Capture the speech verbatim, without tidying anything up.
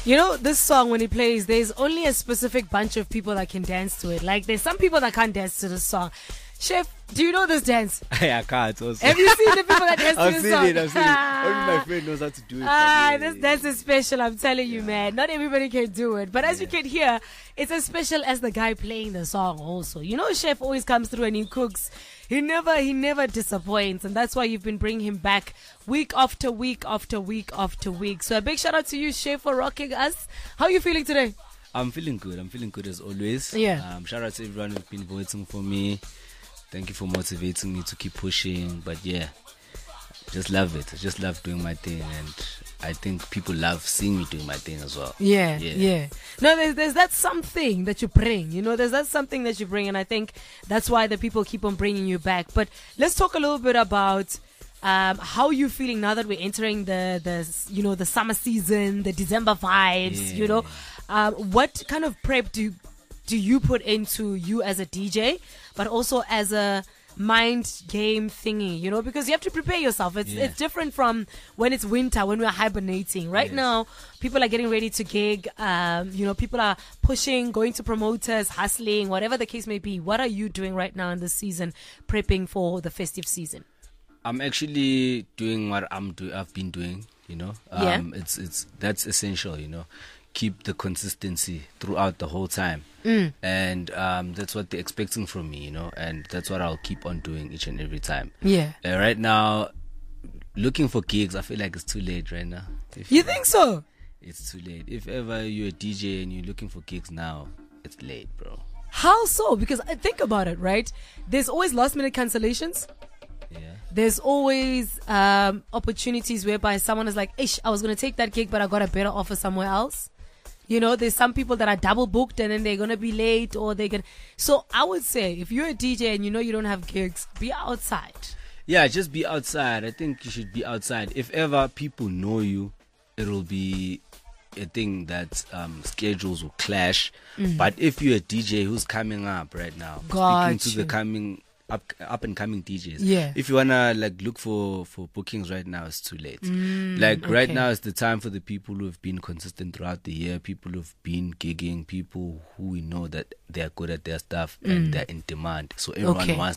You know, this song, when it plays, there's only a specific bunch of people that can dance to it. Like, there's some people that can't dance to this song. Chef, do you know this dance? Yeah, I can't. Also. Have you seen the people that dance to I've this seen song? it, I've seen it. Only my friend knows how to do it. Ah, yeah, this yeah, dance yeah. is special, I'm telling you, Yeah. man. Not everybody can do it. But as Yeah. you can hear, it's as special as the guy playing the song also. You know, Chef always comes through and he cooks. He never, he never disappoints. And that's why you've been bringing him back week after week after week after week. So a big shout out to you, Chef, for rocking us. How are you feeling today? I'm feeling good. I'm feeling good as always. Yeah. Um, shout out to everyone who's been voting for me. Thank you for motivating me to keep pushing. But yeah, just love it. I just love doing my thing, and I think people love seeing me doing my thing as well. Yeah, Yeah. yeah. No, there's there's that something that you bring. You know, there's that something that you bring, and I think that's why the people keep on bringing you back. But let's talk a little bit about um, how you feeling now that we're entering the the you know the summer season, the December vibes. Yeah. You know, um, what kind of prep do do you put into you as a D J, but also as a mind game thingy, you know, because you have to prepare yourself. It's Yeah. it's different from when it's winter, when we're hibernating. Right Yes. now, people are getting ready to gig. Um, you know, people are pushing, going to promoters, hustling, whatever the case may be. What are you doing right now in this season, prepping for the festive season? I'm actually doing what I'm do. I've been doing. You know, um, Yeah. it's it's that's essential. You know, keep the consistency throughout the whole time, Mm. and um, that's what they're expecting from me. You know, and that's what I'll keep on doing each and every time. Yeah. Uh, right now, looking for gigs, I feel like it's too late right now. If You think so? It's too late. If ever you're a D J and you're looking for gigs now, it's late, bro. How so? Because I think about it, right? There's always last minute cancellations. Yeah. There's always um, opportunities whereby someone is like, ish, I was going to take that gig, but I got a better offer somewhere else. You know, there's some people that are double booked and then they're going to be late or they're going to. So I would say if you're a D J and you know you don't have gigs, be outside. Yeah, just be outside. I think you should be outside. If ever people know you, it'll be a thing that um, schedules will clash. Mm. But if you're a D J who's coming up right now, Got speaking to you. the coming up up and coming D Js, Yeah. if you wanna like look for for bookings right now, it's too late. Mm, like right okay. now is the time for the people who have been consistent throughout the year, people who've been gigging, people who we know that they're good at their stuff and they're in demand. So everyone Okay. wants